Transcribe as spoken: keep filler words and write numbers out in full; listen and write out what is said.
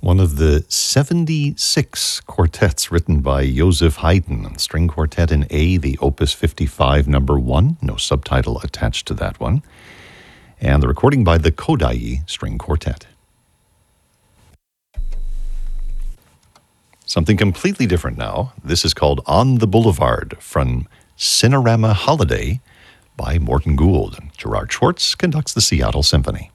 one of the seventy-six quartets written by Joseph Haydn, string quartet in A, the Opus fifty-five, number one, no subtitle attached to that one, and the recording by the Kodály String Quartet. Something completely different now. This is called On the Boulevard from Cinerama Holiday by Morton Gould. Gerard Schwartz conducts the Seattle Symphony.